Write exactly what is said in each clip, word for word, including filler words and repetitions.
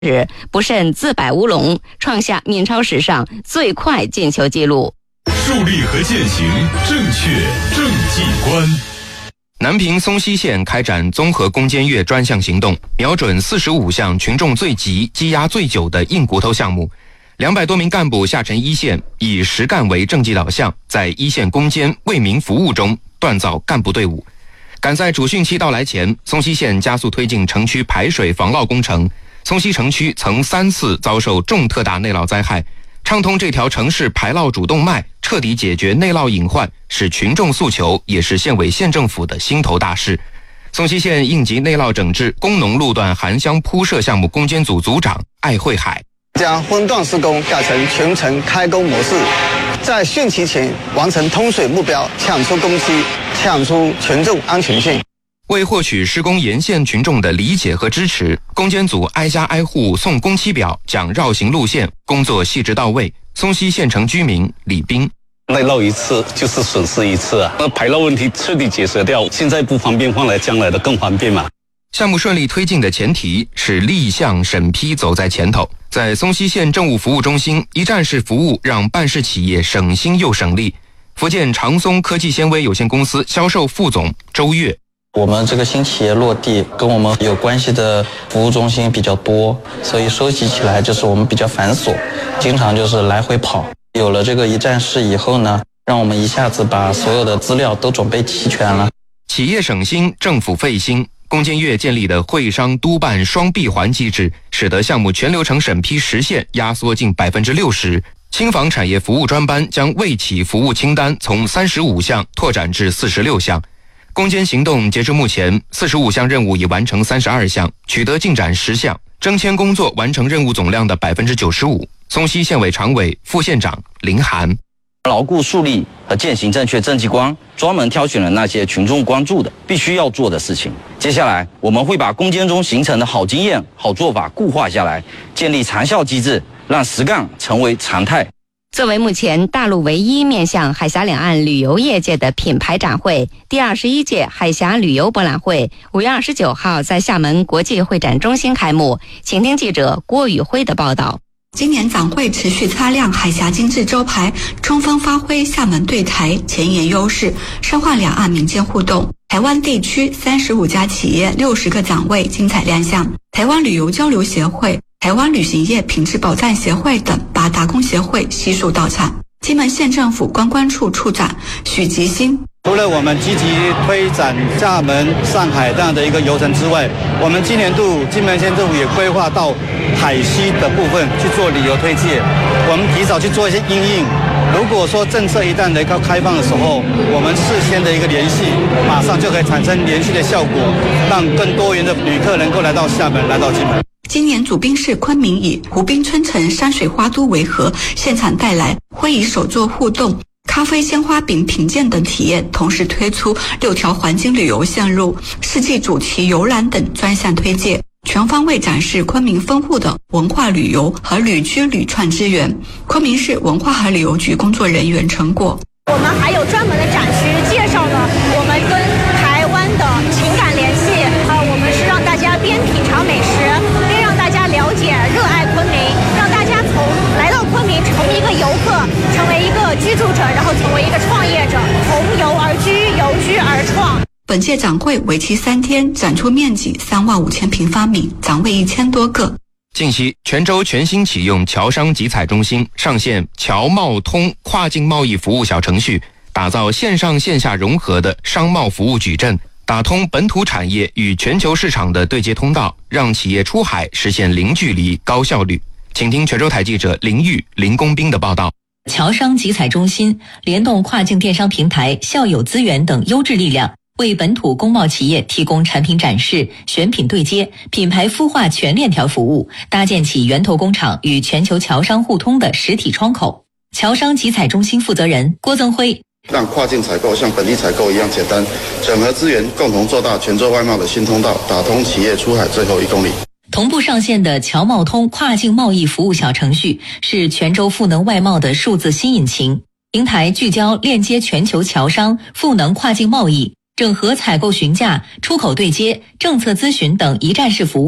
日不慎自摆乌龙，创下免超史上最快进球纪录。 树立和践行正确政绩观。 南平松溪县开展综合攻坚月专项行动，瞄准四十五项群众最急、积压最久的硬骨头项目。两百多名干部下沉一线，以实干为政绩导向，在一线攻坚为民服务中锻造干部队伍。赶在主汛期到来前，松溪县加速推进城区排水防涝工程。松溪城区曾三次遭受重特大内涝灾害，畅通这条城市排涝主动脉，彻底解决内涝隐患，是群众诉求，也是县委县政府的心头大事。松溪县应急内涝整治工农路段涵箱铺设项目攻坚组组长艾慧海， 将分段施工改成全程开工模式，在汛期前完成通水目标，抢出工期，抢出群众安全性。 为获取施工沿线群众的理解和支持，攻坚组挨家挨户送工期表，讲绕行路线，工作细致到位。松溪县城居民李斌， 内涝一次就是损失一次啊，那排涝问题彻底解决掉，现在不方便，换来将来的更方便嘛。 项目顺利推进的前提是立项审批走在前头。在松溪县政务服务中心，一站式服务让办事企业省心又省力。福建长松科技纤维有限公司销售副总周月， 我们这个新企业落地，跟我们有关系的服务中心比较多，所以收集起来就是我们比较繁琐，经常就是来回跑。有了这个一站式以后呢，让我们一下子把所有的资料都准备齐全了。 企业省心，政府费心。攻坚月建立的会商督办双闭环机制，使得项目全流程审批时限压缩近百分之六十。轻纺产业服务专班将卫企服务清单从三十五项拓展至四十六项。攻坚行动截至目前，四十五项任务已完成三十二项，取得进展十项，征签工作完成任务总量的百分之九十五。松溪县委常委、副县长林涵， 牢固树立和践行正确政绩观，专门挑选了那些群众关注的、必须要做的事情。接下来，我们会把攻坚中形成的好经验、好做法固化下来，建立长效机制，让实干成为常态。 作为目前大陆唯一面向海峡两岸旅游业界的品牌展会，第二十一届海峡旅游博览会五月二十九号在厦门国际会展中心开幕。请听记者郭宇辉的报道。 今年展会持续擦亮海峡经济招牌，充分发挥厦门对台前沿优势，深化两岸民间互动。台湾地区三十五家企业、六十个展位精彩亮相，台湾旅游交流协会、台湾旅行业品质保障协会等八大工协会悉数到场。金门县政府观光处处长许吉新， 除了我们积极推展厦门、上海这样的一个游程之外，我们今年度金门县政府也规划到海西的部分去做旅游推介，我们提早去做一些因应。如果说政策一旦能够开放的时候，我们事先的一个联系，马上就可以产生连续的效果，让更多元的旅客能够来到厦门，来到金门。 今年主宾是昆明，以湖滨春城山水花都为核，现场带来会议手作互动、咖啡鲜花饼品鉴等体验，同时推出六条环境旅游线路、世纪主题游览等专项推介，全方位展示昆明丰富的文化旅游和旅居旅创资源。昆明市文化和旅游局工作人员成果， 我们还有专门的展区介绍了我们跟台湾的情感联系，呃，我们是让大家边品尝美食，边让大家了解、热爱昆明，让大家从来到昆明从一个游客成为一个居住者，然后成为一个创业者，从游而居，由居而创。 本届展会为期三天，展出面积三万五千平方米，展位一千多个。 近期，泉州全新启用侨商集采中心，上线侨贸通跨境贸易服务小程序，打造线上线下融合的商贸服务矩阵，打通本土产业与全球市场的对接通道，让企业出海实现零距离、高效率。请听泉州台记者林玉、林工兵的报道。 侨商集采中心联动跨境电商平台、校友资源等优质力量，为本土工贸企业提供产品展示、选品对接、品牌孵化全链条服务，搭建起源头工厂与全球侨商互通的实体窗口。侨商集采中心负责人郭增辉， 让跨境采购像本地采购一样简单，整合资源，共同做大泉州外贸的新通道，打通企业出海最后一公里。 同步上线的侨贸通跨境贸易服务小程序是泉州赋能外贸的数字新引擎，平台聚焦链接全球侨商，赋能跨境贸易，整合采购询价、出口对接、政策咨询等一站式服务，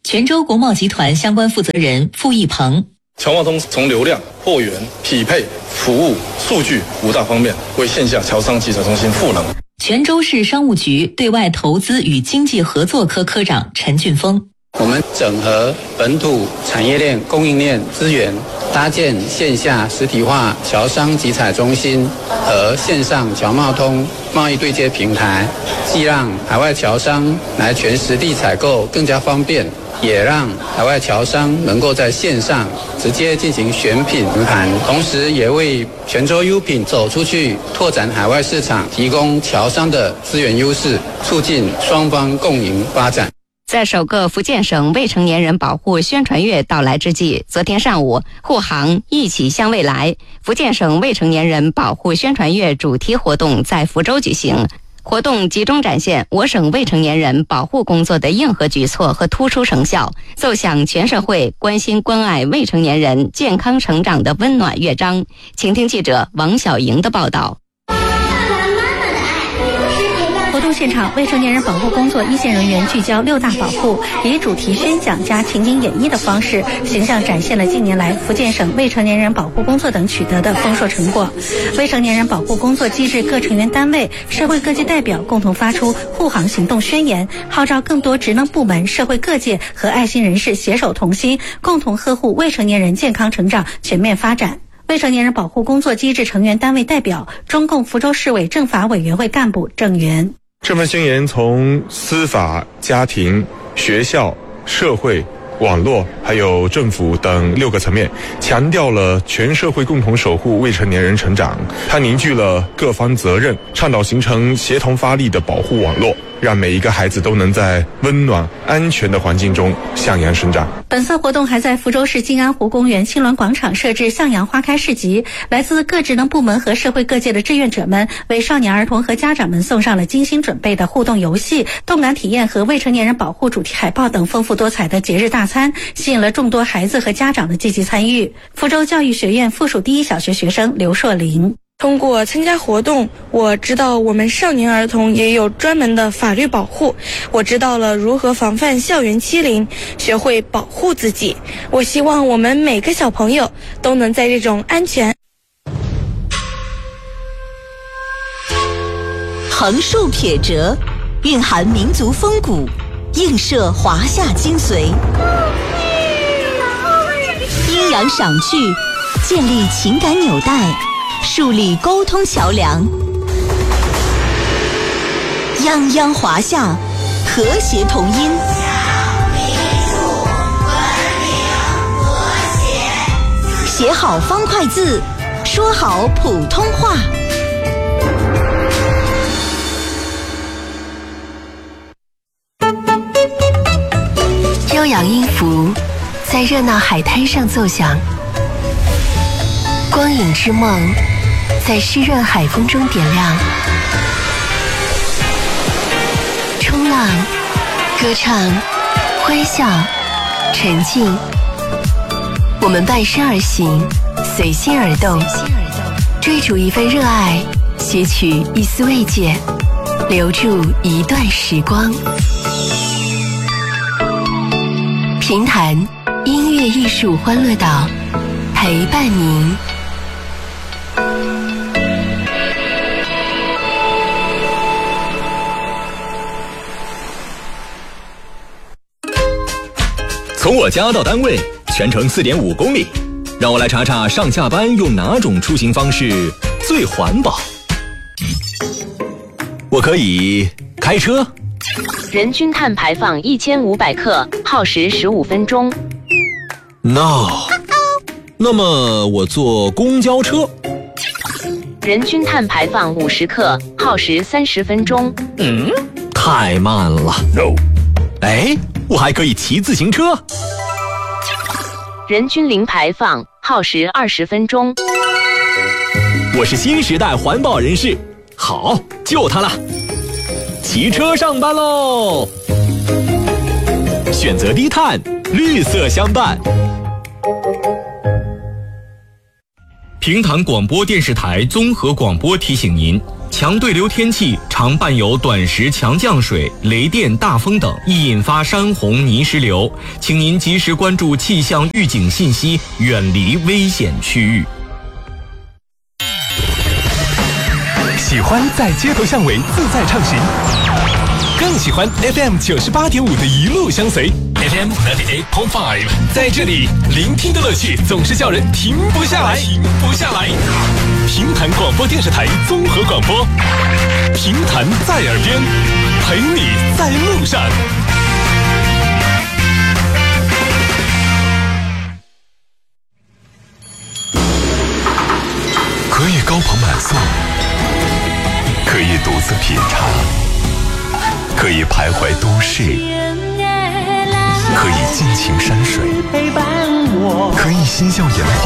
泉州国贸集团相关负责人傅义鹏。 侨贸通从流量、货源、匹配、服务、数据五大方面为线下侨商集采中心赋能。 泉州市商务局对外投资与经济合作科科长陈俊峰。 我们整合本土产业链、供应链资源，搭建线下实体化侨商集采中心和线上侨贸通贸易对接平台，既让海外侨商来全实地采购更加方便，也让海外侨商能够在线上直接进行选品评盘，同时也为泉州优品走出去拓展海外市场提供侨商的资源优势，促进双方共赢发展。 在首个福建省未成年人保护宣传月到来之际，昨天上午，沪杭一起向未来福建省未成年人保护宣传月主题活动在福州举行。活动集中展现我省未成年人保护工作的硬核举措和突出成效，奏响全社会关心关爱未成年人健康成长的温暖乐章。请听记者王小莹的报道。 活动现场，未成年人保护工作一线人员聚焦六大保护，以主题宣讲加情景演绎的方式，形象展现了近年来福建省未成年人保护工作等取得的丰硕成果。未成年人保护工作机制各成员单位、社会各界代表共同发出护航行动宣言，号召更多职能部门、社会各界和爱心人士携手同心，共同呵护未成年人健康成长、全面发展。未成年人保护工作机制成员单位代表、中共福州市委政法委员会干部郑源。 这份宣言从司法、家庭、学校、社会、网络还有政府等六个层面，强调了全社会共同守护未成年人成长。它凝聚了各方责任，倡导形成协同发力的保护网络，让每一个孩子都能在温暖、安全的环境中向阳生长。 本次活动还在福州市静安湖公园青鸾广场设置向阳花开市集，来自各职能部门和社会各界的志愿者们为少年儿童和家长们送上了精心准备的互动游戏、动感体验和未成年人保护主题海报等丰富多彩的节日大餐，吸引了众多孩子和家长的积极参与。福州教育学院附属第一小学学生刘硕林。 通过参加活动，我知道我们少年儿童也有专门的法律保护，我知道了如何防范校园欺凌，学会保护自己。我希望我们每个小朋友都能在这种安全。 横竖撇折，蕴含民族风骨，映射华夏精髓。阴阳赏剧，建立情感纽带，树立沟通桥梁。泱泱华夏，和谐同音。写好方块字，说好普通话。 悠扬音符在热闹海滩上奏响，光影之梦在湿润海风中点亮。冲浪、歌唱、欢笑、沉浸，我们伴身而行，随心而动，追逐一份热爱，撷取一丝慰藉，留住一段时光。评弹音乐艺术欢乐岛，陪伴您。 从我家到单位全程 四点五公里，让我来查查上下班用哪种出行方式最环保。我可以开车， 人均碳排放一千五百克，耗时十五分钟。 No， 那么我坐公交车， 人均碳排放五十克，耗时三十分钟。 嗯，太慢了。No， 哎，我还可以骑自行车， 人均零排放，耗时二十分钟。 我是新时代环保人士，好，就它了。骑车上班喽！选择低碳，绿色相伴。 平潭广播电视台综合广播提醒您： 强对流天气常伴有短时强降水、雷电、大风等，易引发山洪、泥石流，请您及时关注气象预警信息，远离危险区域。 喜欢在街头巷尾自在畅行，更喜欢 F M 九十八点五的一路相随。F M ninety eight point five， 在这里聆听的乐趣总是叫人停不下来，停不下来。平潭广播电视台综合广播，平潭在耳边，陪你在路上。 可以高朋满座，可以独自品茶，可以徘徊都市，可以尽情山水，可以嬉笑颜华。